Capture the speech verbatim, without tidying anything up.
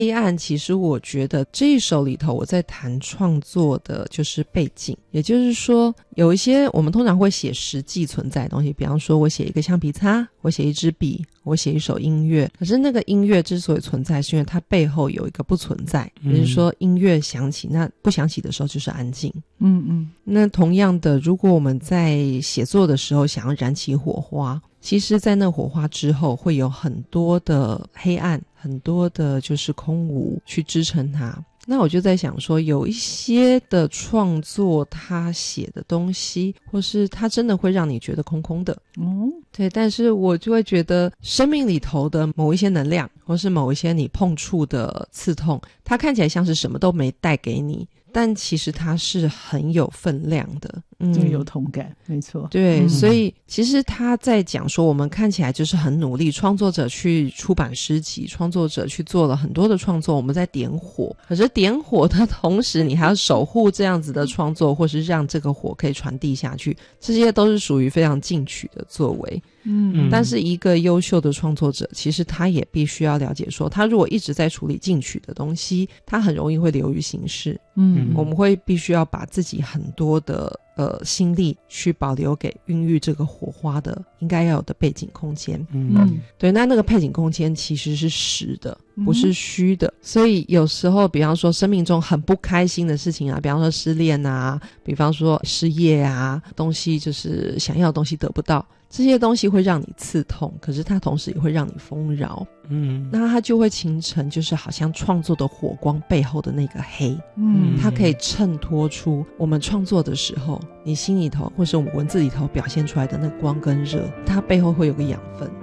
黑暗其实我觉得这一首里头我在谈创作的就是背景，也就是说有一些我们通常会写实际存在的东西，比方说我写一个橡皮擦，我写一支笔，我写一首音乐，可是那个音乐之所以存在是因为它背后有一个不存在，也就是说音乐响起，那不响起的时候就是安静。 嗯嗯。 那同样的，如果我们在写作的时候想要燃起火花，其实在那火花之后会有很多的黑暗，很多的就是空无去支撑它。那我就在想说，有一些的创作他写的东西，或是他真的会让你觉得空空的， 嗯， 对，但是我就会觉得生命里头的某一些能量，或是某一些你碰触的刺痛，它看起来像是什么都没带给你，但其实它是很有分量的。嗯， 就有同感，没错。 对、 嗯、 所以其实他在讲说我们看起来就是很努力，创作者去出版诗集，创作者去做了很多的创作，我们在点火，可是点火的同时你还要守护这样子的创作，或是让这个火可以传递下去，这些都是属于非常进取的作为。嗯，但是一个优秀的创作者其实他也必须要了解说，他如果一直在处理进取的东西，他很容易会流于形式。嗯，我们会必须要把自己很多的呃心力去保留给孕育这个火花的应该要有的背景空间。嗯，对，那那个背景空间其实是实的，不是虚的。所以有时候比方说生命中很不开心的事情啊，比方说失恋啊，比方说失业啊，东西就是想要的东西得不到，这些东西会让你刺痛，可是它同时也会让你丰饶。嗯，那它就会形成就是好像创作的火光背后的那个黑。嗯，它可以衬托出我们创作的时候你心里头或是我们文字里头表现出来的那光跟热，它背后会有个养分。